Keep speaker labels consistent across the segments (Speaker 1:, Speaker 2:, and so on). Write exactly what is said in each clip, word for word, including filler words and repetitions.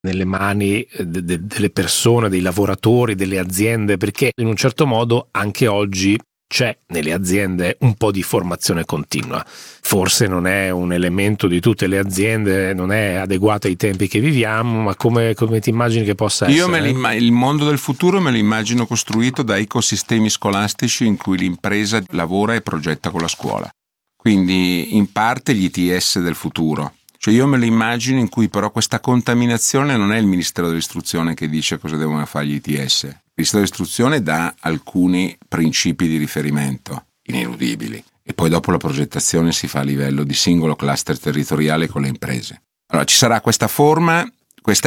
Speaker 1: nelle mani de- de- delle persone, dei lavoratori, delle aziende, perché in un certo modo anche oggi c'è nelle aziende un po' di formazione continua. Forse non è un elemento di tutte le aziende, non è adeguato ai tempi che viviamo, ma come, come ti immagini che possa
Speaker 2: Io
Speaker 1: essere?
Speaker 2: me l'imma- il mondo del futuro me lo immagino costruito da ecosistemi scolastici in cui l'impresa lavora e progetta con la scuola. Quindi in parte gli I T S del futuro. Cioè io me lo immagino in cui però questa contaminazione non è il Ministero dell'Istruzione che dice cosa devono fare gli I T S. Il Ministero dell'Istruzione dà alcuni principi di riferimento ineludibili e poi dopo la progettazione si fa a livello di singolo cluster territoriale con le imprese. Allora ci sarà questa forma, questa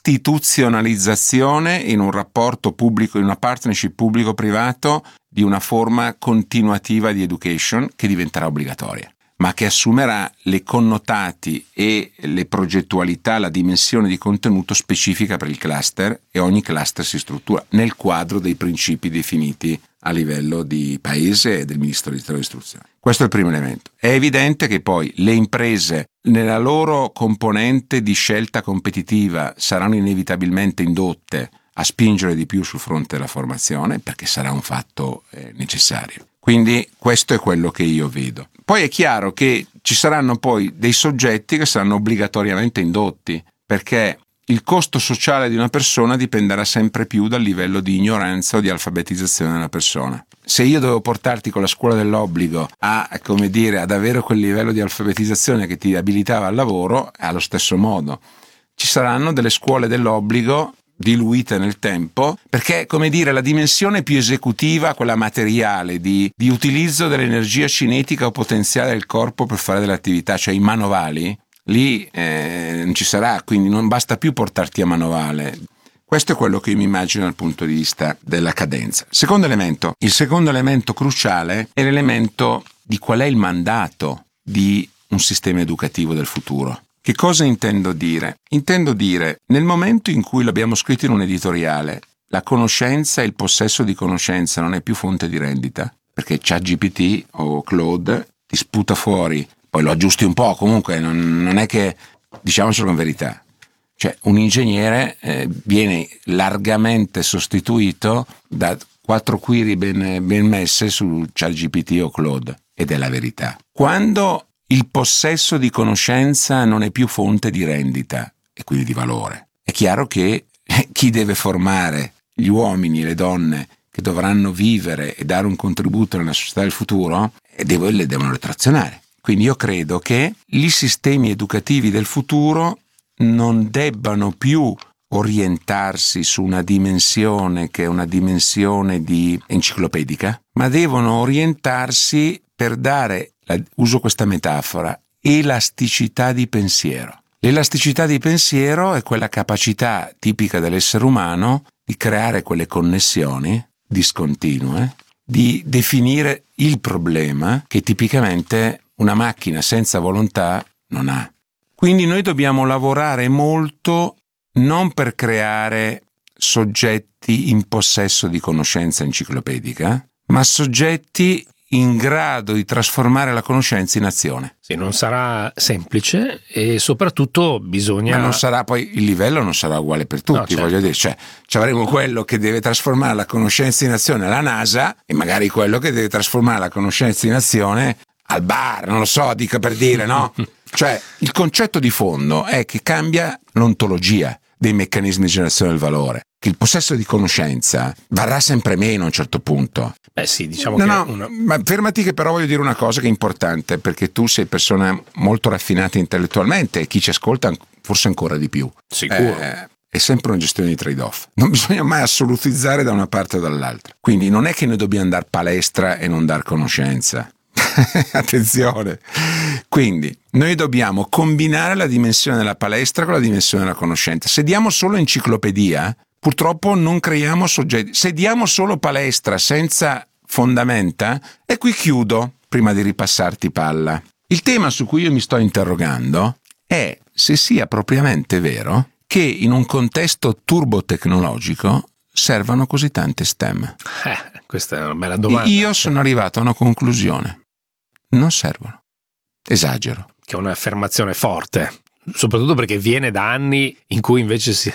Speaker 2: istituzionalizzazione in un rapporto pubblico, in una partnership pubblico-privato di una forma continuativa di education che diventerà obbligatoria, ma che assumerà le connotati e le progettualità, la dimensione di contenuto specifica per il cluster, e ogni cluster si struttura nel quadro dei principi definiti a livello di paese e del Ministero dell'Istruzione. Questo è il primo elemento. È evidente che poi le imprese nella loro componente di scelta competitiva saranno inevitabilmente indotte a spingere di più sul fronte della formazione, perché sarà un fatto eh, necessario. Quindi questo è quello che io vedo. Poi è chiaro che ci saranno poi dei soggetti che saranno obbligatoriamente indotti, perché il costo sociale di una persona dipenderà sempre più dal livello di ignoranza o di alfabetizzazione della persona. Se io devo portarti con la scuola dell'obbligo a, come dire, ad avere quel livello di alfabetizzazione che ti abilitava al lavoro, è allo stesso modo. Ci saranno delle scuole dell'obbligo diluite nel tempo, perché, come dire, la dimensione più esecutiva, quella materiale di, di utilizzo dell'energia cinetica o potenziale del corpo per fare delle attività, cioè i manovali, lì eh, non ci sarà, quindi non basta più portarti a manovale. Questo è quello che io mi immagino dal punto di vista della cadenza. Secondo elemento, il secondo elemento cruciale è l'elemento di qual è il mandato di un sistema educativo del futuro. Che cosa intendo dire? Intendo dire, nel momento in cui l'abbiamo scritto in un editoriale, la conoscenza e il possesso di conoscenza non è più fonte di rendita, perché ChatGPT o Claude ti sputa fuori, poi lo aggiusti un po', comunque non, non è che, diciamocelo con verità, cioè un ingegnere eh, viene largamente sostituito da quattro query ben, ben messe su ChatGPT o Claude, ed è la verità. Quando il possesso di conoscenza non è più fonte di rendita e quindi di valore, è chiaro che chi deve formare gli uomini e le donne che dovranno vivere e dare un contributo nella società del futuro, devo, le devono retrazionare. Quindi io credo che i sistemi educativi del futuro non debbano più orientarsi su una dimensione che è una dimensione di enciclopedica, ma devono orientarsi per dare, uso questa metafora, elasticità di pensiero. L'elasticità di pensiero è quella capacità tipica dell'essere umano di creare quelle connessioni discontinue, di definire il problema che tipicamente una macchina senza volontà non ha. Quindi noi dobbiamo lavorare molto non per creare soggetti in possesso di conoscenza enciclopedica, ma soggetti in grado di trasformare la conoscenza in azione.
Speaker 1: Sì, non sarà semplice e soprattutto bisogna...
Speaker 2: Ma non sarà poi, il livello non sarà uguale per tutti, no, certo. Voglio dire, cioè ci avremo quello che deve trasformare la conoscenza in azione alla NASA e magari quello che deve trasformare la conoscenza in azione al bar, non lo so, dica per dire, no? Cioè il concetto di fondo è che cambia l'ontologia dei meccanismi di generazione del valore, che il possesso di conoscenza varrà sempre meno a un certo punto.
Speaker 1: Beh sì, diciamo
Speaker 2: no,
Speaker 1: che...
Speaker 2: No,
Speaker 1: una...
Speaker 2: ma fermati che però voglio dire una cosa che è importante, perché tu sei persona molto raffinata intellettualmente e chi ci ascolta forse ancora di più.
Speaker 1: Sicuro.
Speaker 2: Eh, è sempre una gestione di trade-off. Non bisogna mai assolutizzare da una parte o dall'altra. Quindi non è che noi dobbiamo dar palestra e non dar conoscenza. Attenzione. Quindi noi dobbiamo combinare la dimensione della palestra con la dimensione della conoscenza. Se diamo solo enciclopedia, purtroppo non creiamo soggetti. Se diamo solo palestra senza fondamenta, e qui chiudo prima di ripassarti palla. Il tema su cui io mi sto interrogando è se sia propriamente vero che in un contesto turbotecnologico servano così tante STEM.
Speaker 1: Eh, questa è una bella domanda.
Speaker 2: Io sono arrivato a una conclusione. Non servono. Esagero.
Speaker 1: Che è un'affermazione forte. soprattutto perché viene da anni in cui invece si,